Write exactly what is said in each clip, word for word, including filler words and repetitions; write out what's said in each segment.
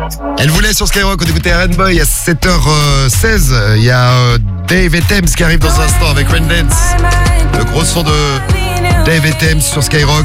Elle voulait sur Skyrock, on écoutait Rainbow à sept heures seize. Il y a euh, Dave et Thames qui arrive dans un instant avec Rain Dance. Le gros son de Dave et Thames sur Skyrock.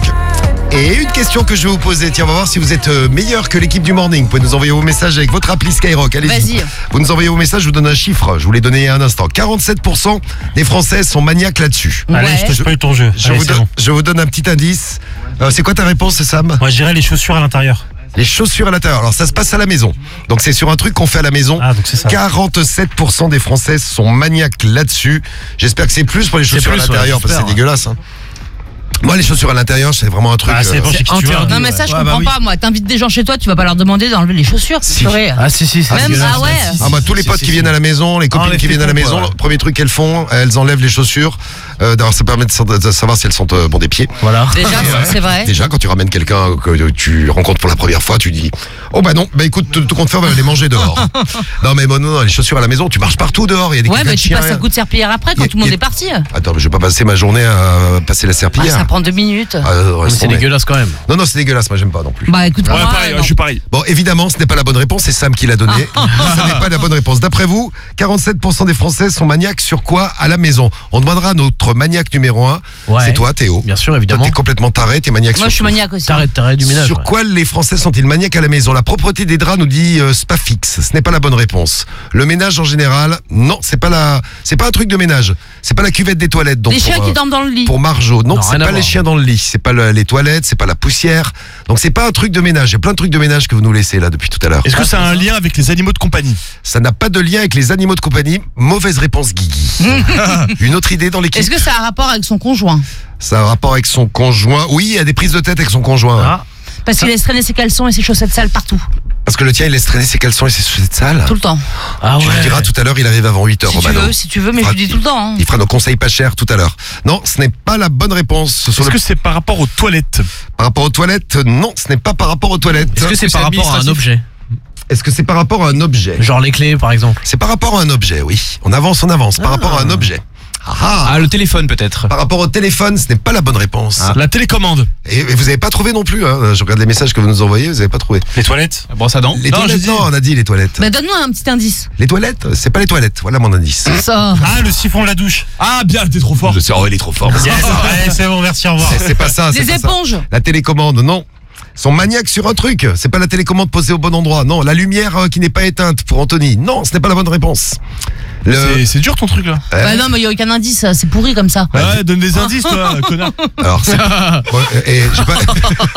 Et une question que je vais vous poser, tiens, on va voir si vous êtes meilleur que l'équipe du Morning. Vous pouvez nous envoyer vos messages avec votre appli Skyrock. Allez-y. Vas-y. Vous nous envoyez vos messages, je vous donne un chiffre. Je vous l'ai donné il y a un instant. quarante-sept pour cent des Français sont maniaques là-dessus. Ouais. Allez, je te spoil ton jeu. Je, Allez, vous, c'est donne, bon. je vous donne un petit indice. Euh, c'est quoi ta réponse, Sam? Moi, je dirais les chaussures à l'intérieur. Les chaussures à l'intérieur. Alors ça se passe à la maison. Donc c'est sur un truc qu'on fait à la maison. Ah, donc c'est ça. quarante-sept pour cent des Français sont maniaques là-dessus. J'espère que c'est plus pour les chaussures plus, à l'intérieur ouais, parce que c'est j'espère. dégueulasse. Hein. Moi, les chaussures à l'intérieur, c'est vraiment un truc. Ah, c'est euh, bon, chez qui tu vas. Non mais ça je Ouais, comprends bah oui. pas moi. T'invites des gens chez toi, tu vas pas leur demander d'enlever les chaussures, c'est Si. vrai. Ah si si, c'est Même dégueulasse. ah ouais. Ah bah tous les Si, potes si, qui si. viennent à la maison, les copines les qui viennent à la flippons, maison, quoi. le premier truc qu'elles font, elles enlèvent les chaussures. Euh, D'abord, ça permet de, sa- de savoir si elles sont euh, bon des pieds. Voilà. Déjà c'est vrai. Déjà, quand tu ramènes quelqu'un que tu rencontres pour la première fois, tu dis oh bah non, bah écoute, tout, tout compte fait, on va les manger dehors. Non mais bon, non, non, les chaussures à la maison, tu marches partout dehors. Il y a des Ouais quelqu'un mais de tu chien, passes un coup de serpillière après quand Y a- tout le monde y a- est parti. Attends, mais je vais pas passer ma journée à passer la Ah, serpillière. ça prend deux minutes. Ah, euh, Mais reste c'est tombé. dégueulasse quand même. Non, non, c'est dégueulasse, moi j'aime pas non plus. Bah écoute Ouais, moi, pareil, non. je suis pareil. Bon, évidemment, ce n'est pas la bonne réponse, c'est Sam qui l'a donné. Ce n'est pas la bonne réponse. D'après vous, quarante-sept pour cent des Français sont maniaques sur quoi à la maison? On demandera à notre maniaque numéro un. Ouais. C'est toi, Théo. Bien sûr, Toi, évidemment. t'es complètement taré, t'es maniaque Moi sur je suis tout. maniaque aussi. T'arrêtes, t'arrêtes du ménage. Sur ouais. quoi les Français sont-ils maniaques à la maison? La propreté des draps nous dit euh, Spafix. Ce n'est pas la bonne réponse. Le ménage en général, non, c'est pas la, c'est pas un truc de ménage. C'est pas la cuvette des toilettes. Donc Les chiens pour, qui euh, dorment dans le lit. Pour Marjo, non, Non, c'est rien pas à les voir. chiens dans le lit, c'est pas le- les toilettes, c'est pas la poussière. Donc c'est pas un truc de ménage. Il y a plein de trucs de ménage que vous nous laissez là depuis tout à l'heure. Est-ce que ça a un lien avec les animaux de compagnie? Ça n'a pas de lien avec les animaux de compagnie. Mauvaise réponse, Guigui. Une autre idée dans l'équipe. Est-ce que ça a un rapport avec son conjoint? Ça a un rapport avec son conjoint. Oui, il y a des prises de tête avec son conjoint. ouais. Ah. Parce qu'il laisse traîner ses caleçons et ses chaussettes sales partout, Parce que le tien, il laisse traîner ses caleçons et ses chaussettes sales. tout le temps. Ah Tu ouais. le diras tout à l'heure, il arrive avant huit heures. Si tu Romano. veux, si tu veux, mais je Fera- le dis tout le temps. hein. Il fera nos conseils pas chers tout à l'heure. Non, ce n'est pas la bonne réponse. Sur Est-ce le- que c'est par rapport aux toilettes? Par rapport aux toilettes, non, ce n'est pas par rapport aux toilettes. Est-ce que c'est par rapport à un objet? Est-ce que c'est par rapport à un objet? Genre les clés par exemple. C'est par rapport à un objet, oui. On avance, on avance. Par rapport à un objet. Ah, ah. Ah, le téléphone peut-être. Par rapport au téléphone, ce n'est pas la bonne réponse. La télécommande. Et, et vous n'avez pas trouvé non plus. Hein. Je regarde les messages que vous nous envoyez, vous n'avez pas trouvé. Les toilettes. La brosse à dents. Les Non, toilettes, j'ai dit. non, on a dit les toilettes. Bah donne-nous un petit indice. Les toilettes, c'est pas les toilettes. Voilà mon indice. Ça. Ah, le siphon de la douche. Ah bien, t'es trop fort. Le cerveau, il est trop fort. Yes. Allez, c'est bon, merci, au revoir. C'est c'est pas ça. c'est Les pas ça. éponges. La télécommande, non. Ils sont maniaques sur un truc. C'est pas la télécommande posée au bon endroit. Non, la lumière euh, qui n'est pas éteinte pour Anthony. Non, ce n'est pas la bonne réponse. Le... C'est- C'est dur ton truc là. Euh, Bah non, mais il n'y a aucun indice, c'est pourri comme ça. Ouais, donne des indices toi, connard. Alors, c'est... Ouais, et j'ai pas...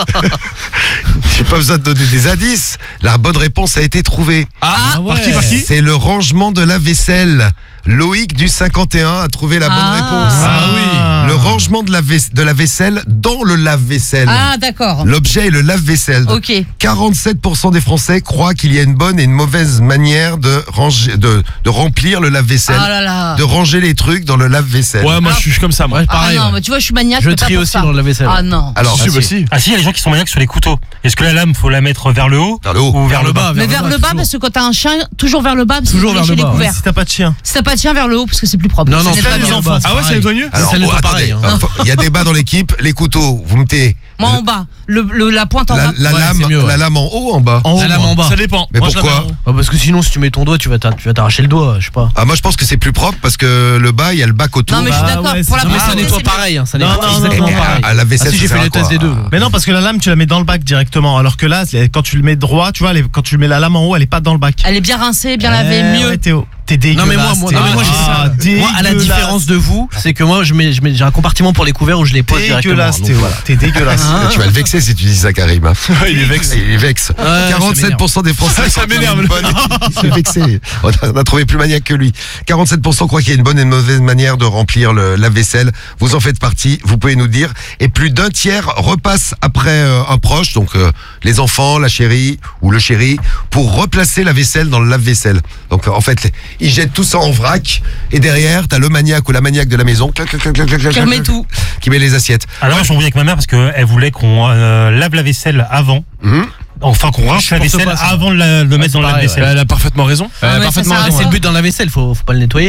j'ai pas besoin de donner des indices. La bonne réponse a été trouvée. Ah, par qui, par qui? C'est le rangement de la vaisselle. Loïc du cinquante et un a trouvé la bonne Ah. réponse. Ah oui. Le rangement de la, vais- de la vaisselle dans le lave-vaisselle. Ah d'accord. L'objet est le lave-vaisselle. Ok. quarante-sept pour cent des Français croient qu'il y a une bonne et une mauvaise manière de, ranger, de, de remplir le lave-vaisselle. Ah là là. De ranger les trucs dans le lave-vaisselle. Ouais, moi je suis comme ça moi. Ouais, Ah pareil. non, ouais. mais tu vois, je suis maniaque. Je mais pas trie pour aussi ça. dans le lave-vaisselle. Ah non. Alors, Si, bah, si. si. Ah si, il y a des gens qui sont maniaques sur les couteaux. Est-ce que la lame, faut la mettre vers le haut vers le haut. ou vers le bas? Mais vers le bas, parce que quand t'as un chien, toujours vers le bas, parce que Toujours c'est vers le chez les bas, couverts. Si t'as pas de chien. Si t'as pas de chien, vers le haut, parce que c'est plus propre. Non, non, Ça c'est nettoie pas bien. les enfants. Ah ouais, c'est nettoyeux. Alors, Ça n'est oh, pas attendez, pareil, hein. euh, faut- il y a débat dans l'équipe. Les couteaux, vous mettez Moi en bas. Le, le- la pointe en la, bas. la Ouais, lame, c'est mieux, ouais. la lame en haut ou en bas. En haut, La lame moi. en bas. Ça dépend. Mais Moi, je la pourquoi mets en haut. Ah, parce que sinon si tu mets ton doigt tu vas t'a- tu vas t'arracher le doigt, je sais pas. Ah, moi je pense que c'est plus propre parce que le bas, il y a le bac autour. Non, mais je suis Bah d'accord. ouais, Pour la c'est- non, mais ça propreté, nettoie c'est mieux. pareil, hein, ça Non, nettoie non, non, exactement non, non. pareil. À la vaisselle, Ah, si ça j'ai sert fait à le test quoi des deux. Mais non, parce que la lame, tu la mets dans le bac directement. Alors que là, c'est- quand tu le mets droit, tu vois, les- quand tu mets la lame en haut, elle est pas dans le bac. Elle est bien rincée, bien lavée, Eh mieux. ouais, Théo, t'es dégueulasse. Non mais moi, moi, Théo. non, mais moi, j'ai Ah, ça. Moi, à la dégueulasse. différence de vous, c'est que moi je mets, je mets- j'ai un compartiment pour les couverts où je les pose directement. Dégueulasse, donc Théo. voilà. T'es dégueulasse. Tu vas le vexer si tu dis ça, Karim. hein. Il est vexé. Il est vexe. Ouais, quarante-sept pour cent des Français Ça croient qu'il y a m'énerve, une bonne- Il est vexé. On a, on a trouvé plus maniaque que lui. quarante-sept pour cent croient qu'il y a une bonne et une mauvaise manière de remplir le lave-vaisselle. Vous en faites partie, vous pouvez nous dire. Et plus d'un tiers repasse après euh, un proche, donc euh, les enfants, la chérie ou le chéri, pour replacer la vaisselle dans le lave-vaisselle. Donc euh, en fait, les- ils jettent tout ça en vrac. Et derrière, t'as le maniaque ou la maniaque de la maison clac, clac, clac, clac, clac, clac, Qui remet clac, tout. qui met les assiettes. Alors, moi, je m'embrouille avec ma mère parce qu'elle voulait qu'on euh, lave la vaisselle avant. Mhm. Enfin, qu'on rince la supporte vaisselle pas ça. avant de la- de le mettre c'est dans le pareil, lave-vaisselle. Elle a parfaitement raison. Ah, Euh, mais ça parfaitement sert à raison. quoi C'est le but dans la vaisselle, faut, faut pas le nettoyer.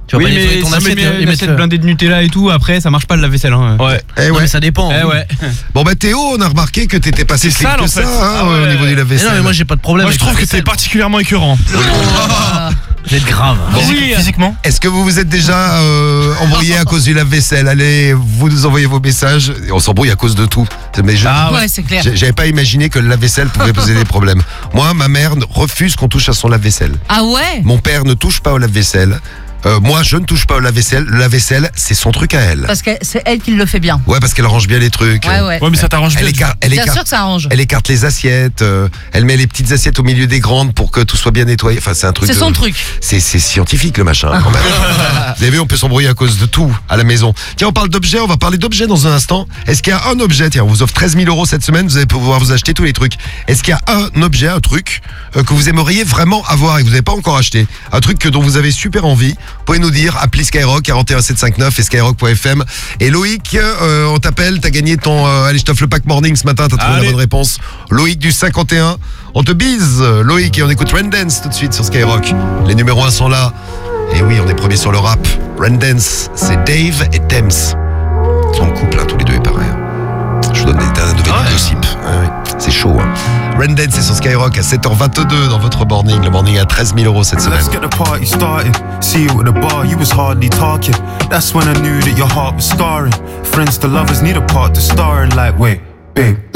Tu vas Oui, pas nettoyer mais ton si assiette tu et mets une mettre assiette le- blindée de Nutella et tout, après ça marche pas le lave-vaisselle. Hein. Ouais. Eh Non, ouais. mais ça dépend. Eh ouais. Bon bah Théo, on a remarqué que t'étais pas si C'est slip sale, que en ça fait. hein, Ah ouais. au niveau du Mais lave-vaisselle. non, mais moi j'ai pas de problème. Moi, je avec trouve la que c'est vaisselle. particulièrement écœurant. Vous êtes grave. Physique- Physiquement Est-ce que vous vous êtes déjà euh, embrouillé à cause du lave-vaisselle? Allez, vous nous envoyez vos messages. On s'embrouille à cause de tout. Mais je, Ah Ouais, c'est clair. j'ai- j'avais pas imaginé que le lave-vaisselle pouvait poser des problèmes. Moi, ma mère refuse qu'on touche à son lave-vaisselle. Ah ouais? Mon père ne touche pas au lave-vaisselle. Euh, moi, je ne touche pas au lave-vaisselle. Le lave-vaisselle, c'est son truc à elle. Parce que c'est elle qui le fait bien. Ouais, parce qu'elle range bien les trucs. Ouais, ouais. Ouais, mais ça t'arrange Elle bien. écarte, elle, Bien écarte, sûr que ça arrange. elle écarte les assiettes. euh, elle met les petites assiettes au milieu des grandes pour que tout soit bien nettoyé. Enfin, c'est un truc. C'est de- son truc. C'est c'est scientifique le machin quand même. Vous avez vu, on peut s'embrouiller à cause de tout à la maison. Tiens, on parle d'objets, on va parler d'objets dans un instant. Est-ce qu'il y a un objet, tiens, on vous offre treize mille euros cette semaine, vous allez pouvoir vous acheter tous les trucs. Est-ce qu'il y a un objet, un truc euh, que vous aimeriez vraiment avoir et que vous n'avez pas encore acheté? Un truc que, dont vous avez super envie? Vous pouvez nous dire, appelez Skyrock quarante et un sept cent cinquante-neuf et skyrock point f m. Et Loïc, euh, on t'appelle, t'as gagné ton... euh, allez, je t'offre le pack morning ce matin, t'as trouvé Allez. la bonne réponse. Loïc du cinquante et un, on te bise Loïc et on écoute Rain Dance tout de suite sur Skyrock. Les numéros un sont là. Et oui, on est premier sur le rap. Rain Dance, c'est Dave et Thames. Ils sont en couple, hein, tous les deux, il paraît. Je vous donne des tas de nouvelles gossip. Ouais, ouais. C'est chaud. Hein. Rain Dance, c'est sur Skyrock à sept heures vingt-deux dans votre morning. Le morning à treize mille euros cette semaine. Let's get the party started. See you at the bar, you was hardly talking. That's when I knew that your heart was scarring. Friends to lovers need a part to star in, like, wait, babe.